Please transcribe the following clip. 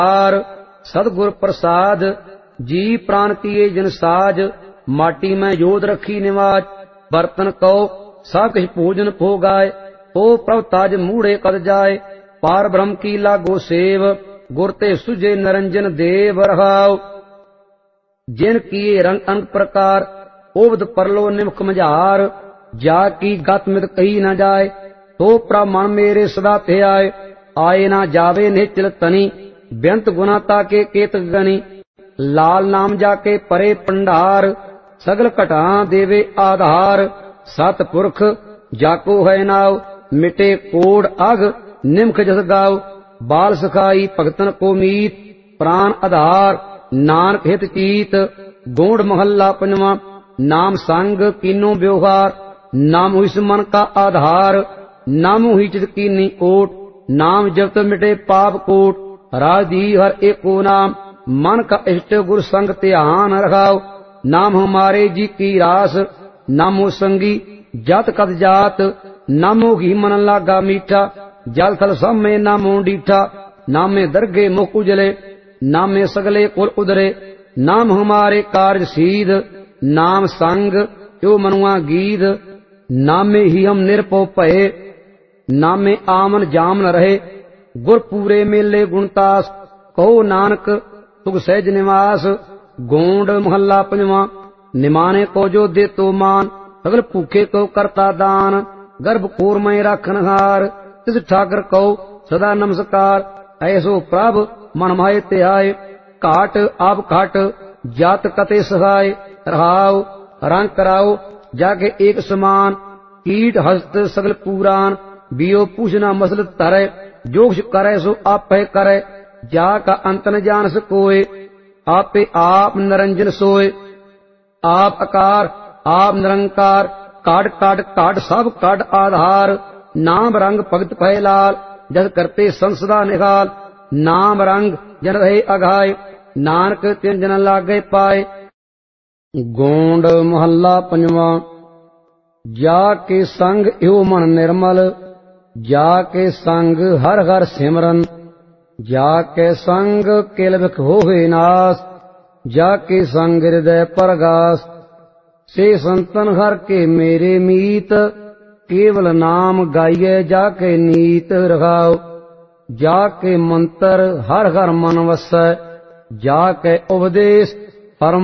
सतगुर प्रसाद जी प्राण किए जिन साज, माटी में जोध रखी निवाज। बर्तन कहो सब किछ भोजन भोगाए, तो प्रभ ताज मूढ़े कद जाए। पार ब्रह्म की लागो सेव, गुर ते सुझे निरंजन देव रहाओ। जिन किए रंग अंग प्रकार, ओबद परलो निमख मझार। जा की गत मित कही न जाए, तो प्रभ मन मेरे सदा ते आए। आए ना जावे निश्चल तनी, बेअंत गुना ताके केत गनी। लाल नाम जाके परे पंडार, सगल घटा देवे आधार। सतपुरख जाको है नाव, मिटे कोड अग निमख जस गाव। बाल सखाई भगतन को मीत, प्राण आधार नानक हित चीत। गोंड महल्ला पंजवा। नाम संग कीनो व्यवहार, नाम हुई मन का आधार। नाम हुई चित कीनी ओट, नाम जपत मिटे पाप कोट। राजी हर एको नाम, मन का इष्ट गुर संग ध्यान रखाओ। नाम हमारे जी की रास, नामो संगी जात कद जात। नामो घी मन लागा मीठा, जल थल सब में नामो डीठा। नामे दरगे मुख उजले, नामे सगले कुल उदरे। नाम हमारे कार्य सीध, नाम संग यो मनुआ गीध। नामे ही हम निरपो भये, नामे आमन जाम न रहे। गुर पूरे मेले गुणतास, कहो नानक सुख सहज निवास। गोंड महल्ला पंजवा। निमाने को जो दे तो मान, सगल भूखे को करता दान। गर्भ कोर में राखन हार, तिस ठाकर कहो सदा नमस्कार। ऐसो प्रभ मन माहे ते आए, घाट आप घाट जात कते सहाय। रहाओ रंग कराओ जाके एक समान, कीट हस्त सगल पुराण। बियो पूछना मसल तरे, जोश करे सो आपे करे। जा का अंत न जान सकोए, आपे आप निरंजन सोए। आप आकार आप निरंकार, काट काट काट सब काट आधार। नाम रंग भगत भय लाल, जस करते संसदा निहाल। नाम रंग जन रहे अघाय, नानक तिन जन लागे पाए। गोंड महल्ला पंजवा। जाके संग यो मन निर्मल, जाके संग हर हर सिमरन। जाके संग किल बिख होवे नास, जाके संग हृदय परगास। से संतन हर के मेरे मीत, केवल नाम गाइए जाके नीत रखाओ। जाके मंत्र हर हर मन वसै, जाके उपदेश परम